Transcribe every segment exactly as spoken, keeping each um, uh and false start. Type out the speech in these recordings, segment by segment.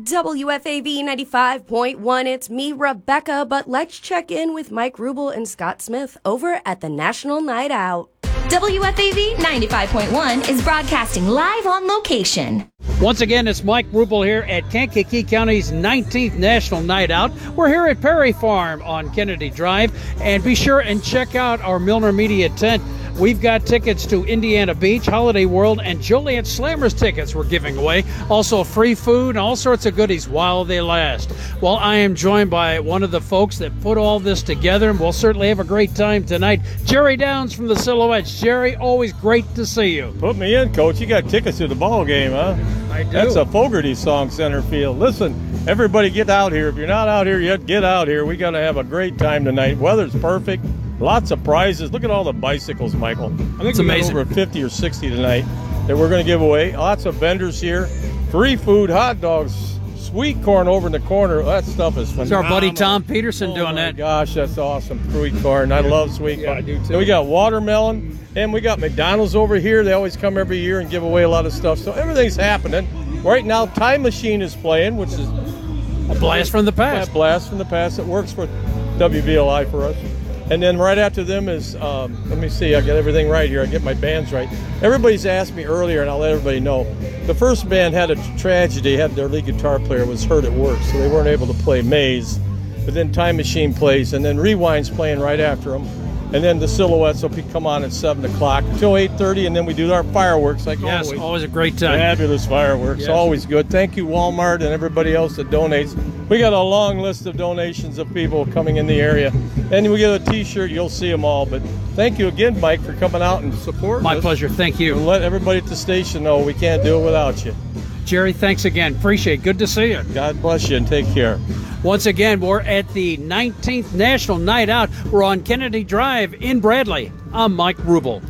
W F A V ninety-five point one. It's me, Rebecca, but let's check in with Mike Rubel and Scott Smith over at the National Night Out. W F A V ninety-five point one is broadcasting live on location. Once again, it's Mike Rubel here at Kankakee County's nineteenth National Night Out. We're here at Perry Farm on Kennedy Drive, and be sure and check out our Milner Media tent. We've got tickets to Indiana Beach, Holiday World, and Joliet Slammers tickets we're giving away. Also free food and all sorts of goodies while they last. Well, I am joined by one of the folks that put all this together, and we'll certainly have a great time tonight. Jerry Downs from the Silhouettes. Jerry, always great to see you. Put me in, Coach. You got tickets to the ball game, huh? I do. That's a Fogarty song, center field. Listen, everybody get out here. If you're not out here yet, get out here. We got to have a great time tonight. Weather's perfect. Lots of prizes. Look at all the bicycles, Michael. I think it's we amazing. got over fifty or sixty tonight that we're going to give away. Lots of vendors here. Free food, hot dogs, sweet corn over in the corner. That stuff is phenomenal. It's our buddy Tom Peterson oh doing my that. Gosh, that's awesome. Sweet corn. I love sweet Yeah, corn. I do too. Then we got watermelon, and we got McDonald's over here. They always come every year and give away a lot of stuff. So everything's happening. Right now, Time Machine is playing, which is A blast from the past. a blast from the past. It works for W V L I for us. And then right after them is, um, let me see, I got everything right here. I get my bands right. Everybody's asked me earlier, and I'll let everybody know. The first band had a tragedy. Had their lead guitar player was hurt at work, so they weren't able to play Maze. But then Time Machine plays, and then Rewind's playing right after them. And then the Silhouettes will be, come on at seven o'clock until eight thirty, and then we do our fireworks like Yes, always. always a great time. Fabulous fireworks, Yes. always good. Thank you, Walmart, and everybody else that donates. We got a long list of donations of people coming in the area. And we get a T-shirt, you'll see them all. But thank you again, Mike, for coming out and supporting My us. pleasure. Thank you. And let everybody at the station know we can't do it without you. Jerry, thanks again. Appreciate it. Good to see you. God bless you and take care. Once again, we're at the nineteenth National Night Out. We're on Kennedy Drive in Bradley. I'm Mike Rubel.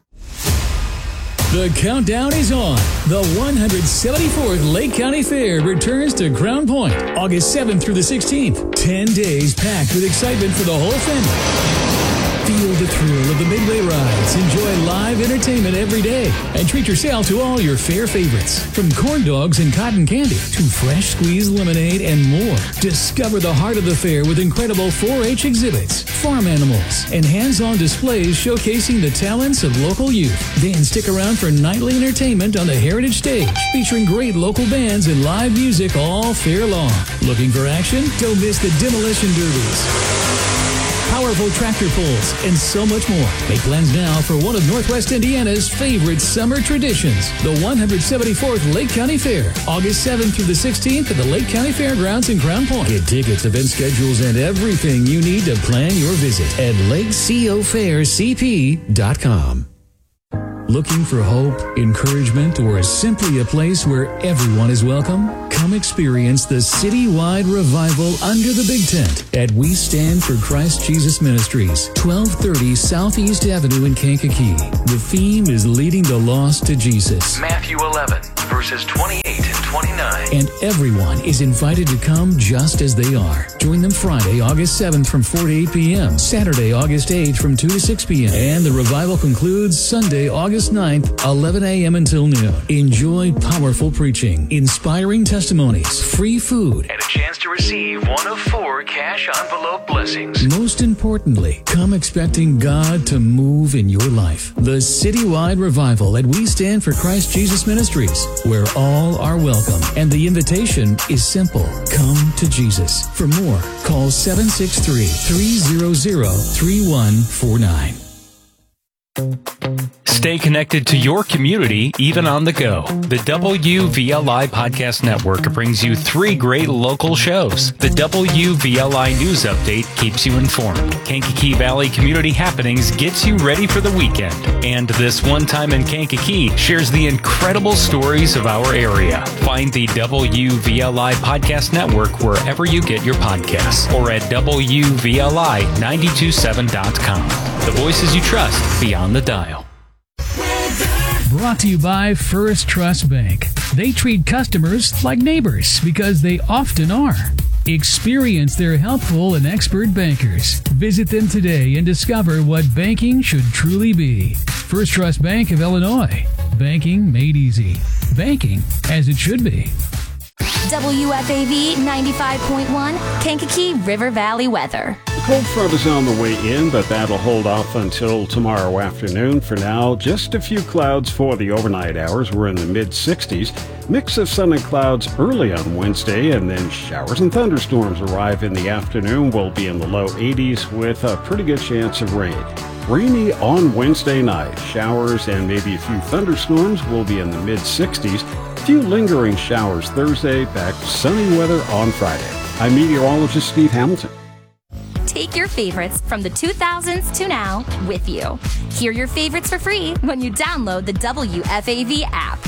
The countdown is on. The one hundred seventy-fourth Lake County Fair returns to Crown Point, August seventh through the sixteenth. Ten days packed with excitement for the whole family. Feel the thrill of the Midway rides, enjoy live entertainment every day, and treat yourself to all your fair favorites. From corn dogs and cotton candy to fresh squeezed lemonade and more. Discover the heart of the fair with incredible four H exhibits, farm animals, and hands-on displays showcasing the talents of local youth. Then stick around for nightly entertainment on the Heritage Stage, featuring great local bands and live music all fair long. Looking for action? Don't miss the Demolition Derbies, powerful tractor pulls, and so much more. Make plans now for one of Northwest Indiana's favorite summer traditions, the one hundred seventy-fourth Lake County Fair, August seventh through the sixteenth at the Lake County Fairgrounds in Crown Point. Get tickets, event schedules, and everything you need to plan your visit at lake co fair c p dot com. Looking for hope, encouragement, or simply a place where everyone is welcome? Come experience the citywide revival under the big tent at We Stand for Christ Jesus Ministries, twelve thirty Southeast Avenue in Kankakee. The theme is leading the lost to Jesus. Matthew eleven, verses twenty-eight and twenty-nine. And everyone is invited to come just as they are. Join them Friday, August seventh from four to eight p.m., Saturday, August eighth from two to six p.m., and the revival concludes Sunday, August ninth, eleven a.m. until noon. Enjoy powerful preaching, inspiring testimonies, free food, And a chance to receive one of four cash envelope blessings. most importantly, come expecting God to move in your life. The citywide revival at We Stand for Christ Jesus Ministries, where all are welcome. And the invitation is simple. Come to Jesus. For more, call seven six three, three zero zero, three one four nine. Stay connected to your community, even on the go. The W V L I Podcast Network brings you three great local shows. The W V L I News Update keeps you informed. Kankakee Valley Community Happenings gets you ready for the weekend. And This One Time in Kankakee shares the incredible stories of our area. Find the W V L I Podcast Network wherever you get your podcasts or at W V L I nine two seven dot com. The voices you trust beyond the dial. Brought to you by First Trust Bank. They treat customers like neighbors because they often are. Experience their helpful and expert bankers. Visit them today and discover what banking should truly be. First Trust Bank of Illinois. Banking made easy. Banking as it should be. W F A V ninety-five point one, Kankakee River Valley weather. The cold front is on the way in, but that'll hold off until tomorrow afternoon. For now, just a few clouds for the overnight hours. We're in the mid sixties. Mix of sun and clouds early on Wednesday, and then showers and thunderstorms arrive in the afternoon. We'll be in the low eighties with a pretty good chance of rain. Rainy on Wednesday night. Showers and maybe a few thunderstorms will be in the mid sixties. A few lingering showers Thursday, back to sunny weather on Friday. I'm meteorologist Steve Hamilton. Take your favorites from the two thousands to now with you. Hear your favorites for free when you download the W F A V app.